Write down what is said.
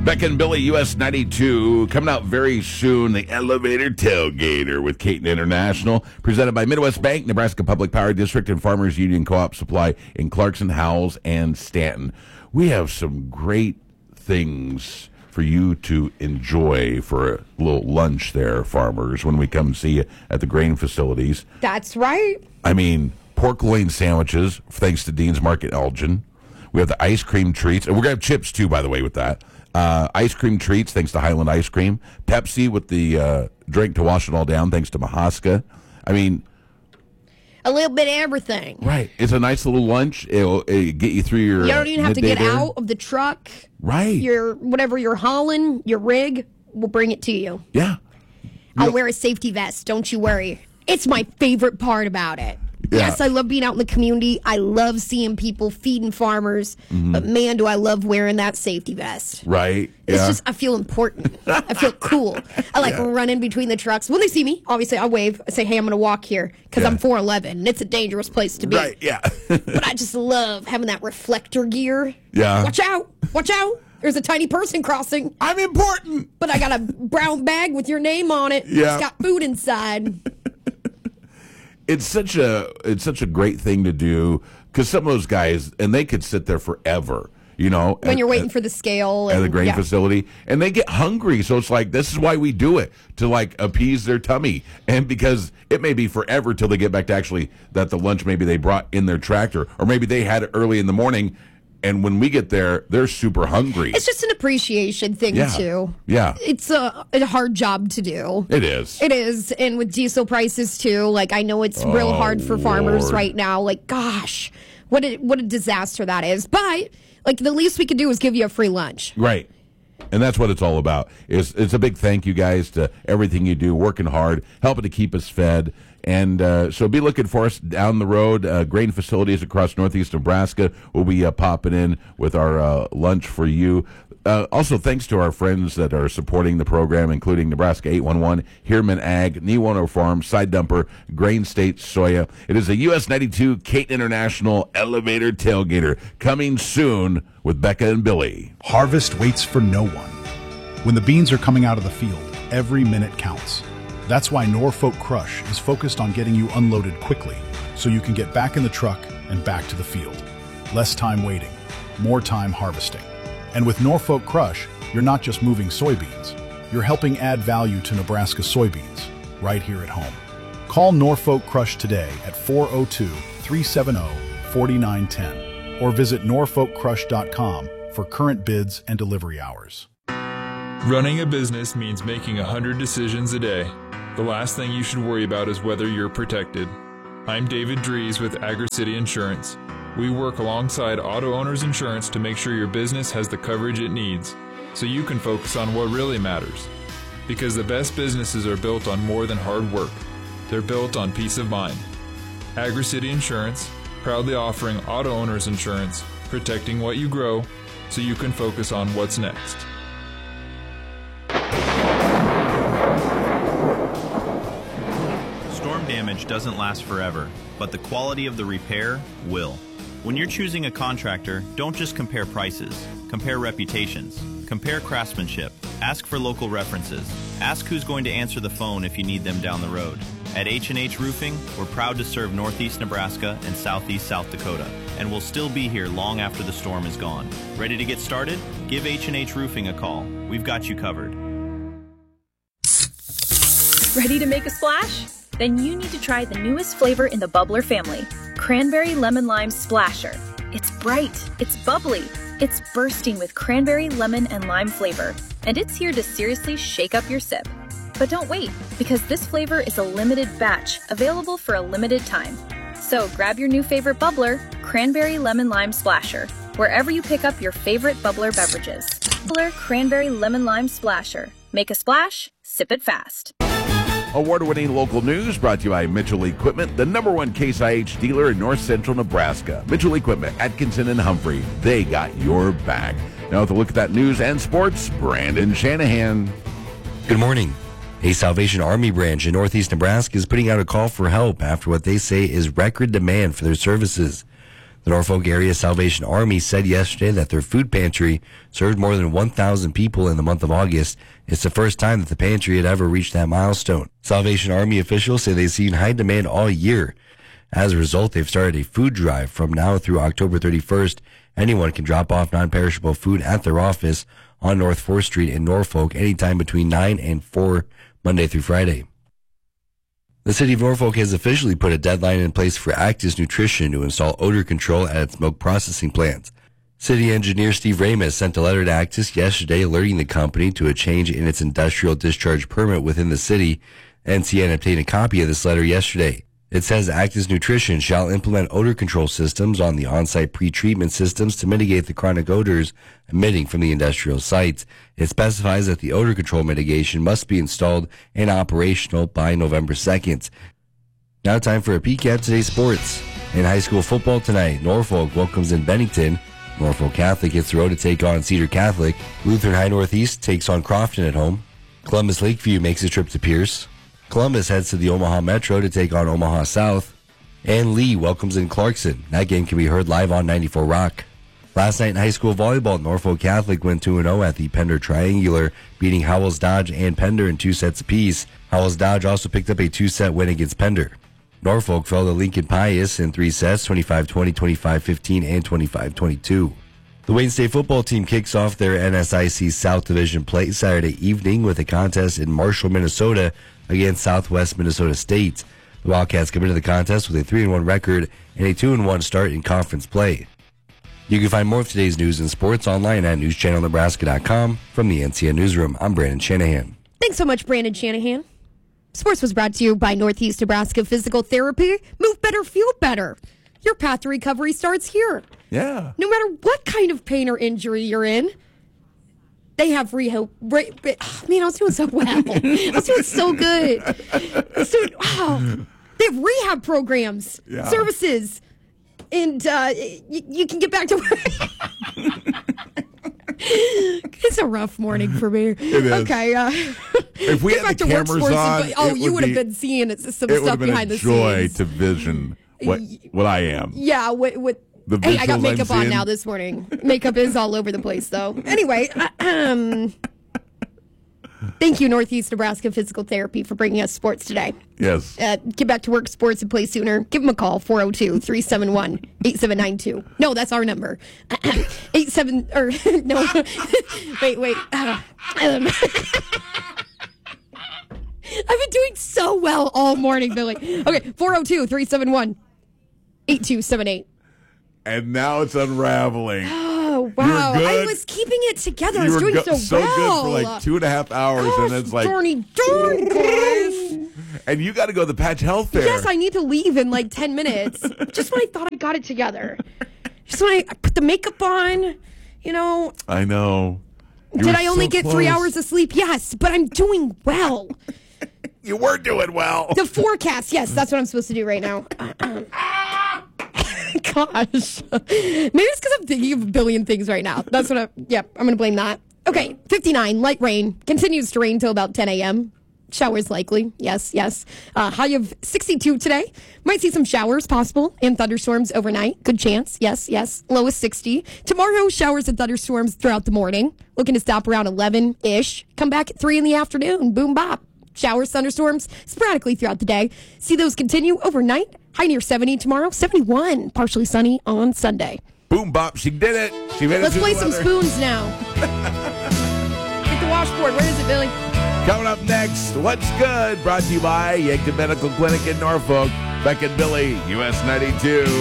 Becca and Billy, US 92, coming out very soon. The Elevator Tailgater with Caton International, presented by Midwest Bank, Nebraska Public Power District, and Farmers Union Co-op Supply in Clarkson, Howells, and Stanton. We have some great things for you to enjoy for a little lunch there, farmers, when we come see you at the grain facilities. That's right. I mean, pork loin sandwiches, thanks to Dean's Market Elgin. We have the ice cream treats, and we're going to have chips, too, by the way, with that. Ice cream treats, thanks to Highland Ice Cream. Pepsi with the drink to wash it all down, thanks to Mahaska. I mean, a little bit of everything. Right. It's a nice little lunch. It'll get you through your. You don't even have to get there. out of the truck. Right. Whatever you're hauling, your rig, will bring it to you. Yeah. I'll wear a safety vest. Don't you worry. It's my favorite part about it. Yeah. Yes, I love being out in the community. I love seeing people feeding farmers. But man, do I love wearing that safety vest. Right. It's Yeah. just, I feel important. I feel cool. I like running between the trucks. When they see me, obviously I wave. I say, hey, I'm going to walk here because I'm 4'11", and it's a dangerous place to be. Right, yeah. But I just love having that reflector gear. Yeah. Watch out. Watch out. There's a tiny person crossing. I'm important. But I got a brown bag with your name on it. Yeah. It's got food inside. It's such a great thing to do because some of those guys, and they could sit there forever, you know. When you're waiting for the scale. At the grain facility, and they get hungry. So it's like, this is why we do it, to like appease their tummy. And because it may be forever till they get back to actually that the lunch maybe they brought in their tractor, or maybe they had it early in the morning. And when we get there, they're super hungry. It's just an appreciation thing, too. Yeah. It's a hard job to do. It is. It is. And with diesel prices, too, like, I know it's real hard for farmers Lord. right now. Like, gosh, what a disaster that is. But, like, the least we could do is give you a free lunch. Right. And that's what it's all about. It's a big thank you, guys, to everything you do, working hard, helping to keep us fed. And so be looking for us down the road. Grain facilities across northeast Nebraska will be popping in with our lunch for you. Also, thanks to our friends that are supporting the program, including Nebraska 811, Heerman Ag, Newano Farm, Side Dumper, Grain State Soya. It is a US 92 Caton International Elevator Tailgater coming soon with Becca and Billy. Harvest waits for no one. When the beans are coming out of the field, every minute counts. That's why Norfolk Crush is focused on getting you unloaded quickly so you can get back in the truck and back to the field. Less time waiting, more time harvesting. And with Norfolk Crush, you're not just moving soybeans, you're helping add value to Nebraska soybeans right here at home. Call Norfolk Crush today at 402-370-4910 or visit norfolkcrush.com for current bids and delivery hours. Running a business means making 100 decisions a day. The last thing you should worry about is whether you're protected. I'm David Dries with AgriCity Insurance. We work alongside Auto Owners Insurance to make sure your business has the coverage it needs, so you can focus on what really matters. Because the best businesses are built on more than hard work. They're built on peace of mind. AgriCity Insurance, proudly offering Auto Owners Insurance, protecting what you grow, so you can focus on what's next. Storm damage doesn't last forever, but the quality of the repair will. When you're choosing a contractor, don't just compare prices. Compare reputations. Compare craftsmanship. Ask for local references. Ask who's going to answer the phone if you need them down the road. At H&H Roofing, we're proud to serve Northeast Nebraska and Southeast South Dakota, and we'll still be here long after the storm is gone. Ready to get started? Give H&H Roofing a call. We've got you covered. Ready to make a splash? Then you need to try the newest flavor in the Bubbler family, Cranberry Lemon Lime Splasher. It's bright, it's bubbly, it's bursting with cranberry, lemon, and lime flavor, and it's here to seriously shake up your sip. But don't wait, because this flavor is a limited batch, available for a limited time. So grab your new favorite bubbler, Cranberry Lemon Lime Splasher, wherever you pick up your favorite bubbler beverages. Bubbler Cranberry Lemon Lime Splasher. Make a splash, sip it fast. Award-winning local news brought to you by Mitchell Equipment, the #1 Case IH dealer in north central Nebraska. Mitchell Equipment, Atkinson and Humphrey, they got your back. Now with a look at that news and sports, Brandon Shanahan. Good morning. A Salvation Army branch in northeast Nebraska is putting out a call for help after what they say is record demand for their services. The Norfolk Area Salvation Army said yesterday that their food pantry served more than 1,000 people in the month of August. It's the first time that the pantry had ever reached that milestone. Salvation Army officials say they've seen high demand all year. As a result, they've started a food drive from now through October 31st. Anyone can drop off non-perishable food at their office on North 4th Street in Norfolk anytime between 9 and 4, Monday through Friday. The city of Norfolk has officially put a deadline in place for Actis Nutrition to install odor control at its milk processing plants. City engineer Steve Ramis sent a letter to Actis yesterday alerting the company to a change in its industrial discharge permit within the city. NCN obtained a copy of this letter yesterday. It says Actis Nutrition shall implement odor control systems on the on-site pre-treatment systems to mitigate the chronic odors emitting from the industrial sites. It specifies that the odor control mitigation must be installed and operational by November 2nd. Now time for a peek at today's sports. In high school football tonight, Norfolk welcomes in Bennington. Norfolk Catholic hits the road to take on Cedar Catholic. Lutheran High Northeast takes on Crofton at home. Columbus Lakeview makes a trip to Pierce. Columbus heads to the Omaha Metro to take on Omaha South. And Lee welcomes in Clarkson. That game can be heard live on 94 Rock. Last night in high school volleyball, Norfolk Catholic went 2-0 at the Pender Triangular, beating Howells Dodge and Pender in 2 sets apiece. Howells Dodge also picked up a 2-set win against Pender. Norfolk fell to Lincoln Pius in 3 sets, 25-20, 25-15, and 25-22. The Wayne State football team kicks off their NSIC South Division play Saturday evening with a contest in Marshall, Minnesota against Southwest Minnesota State. The Wildcats come into the contest with a 3-1 record and a 2-1 start in conference play. You can find more of today's news and sports online at newschannelnebraska.com. From the NCN Newsroom, I'm Brandon Shanahan. Thanks so much, Brandon Shanahan. Sports was brought to you by Northeast Nebraska Physical Therapy. Move better, feel better. Your path to recovery starts here. Yeah. No matter what kind of pain or injury you're in, they have rehab. Man, I was doing so well. I was doing so good. Wow. They have rehab programs, services, and you can get back to work. It's a rough morning for me. It is. Okay. If we had the cameras on, you would have been seeing some stuff behind the scenes. It would have been a joy to vision what I am. Yeah, hey, I got makeup on now this morning. Makeup is all over the place, though. Anyway, thank you, Northeast Nebraska Physical Therapy, for bringing us sports today. Yes. Get back to work, sports, and play sooner. Give them a call, 402-371-8792. No, that's our number. 87, or, no, wait. I've been doing so well all morning, Billy. Okay, 402-371-8278. And now it's unraveling. Oh, wow. I was keeping it together. I was doing so well. Good for like 2.5 hours. Gosh, and it's like, darn, guys. And you got to go to the Patch Health Fair. Yes, I need to leave in like 10 minutes. Just when I thought I got it together. Just when I put the makeup on, I know. Did I only get 3 hours of sleep? Yes, but I'm doing well. You were doing well. The forecast, yes, that's what I'm supposed to do right now. Gosh. Maybe it's because I'm thinking of a billion things right now. That's what I'm going to blame that. Okay, 59, light rain. Continues to rain till about 10 a.m. Showers likely. Yes. High of 62 today. Might see some showers possible and thunderstorms overnight. Good chance. Yes. Low is 60. Tomorrow, showers and thunderstorms throughout the morning. Looking to stop around 11-ish. Come back at 3 in the afternoon. Boom, bop. Showers, thunderstorms sporadically throughout the day. See those continue overnight. High near 70 tomorrow. 71. Partially sunny on Sunday. Boom, bop. She did it. She made it. Let's play some spoons now. Get the washboard. Where is it, Billy? Coming up next, What's Good? Brought to you by Yankton Medical Clinic in Norfolk. Beck and Billy, US 92.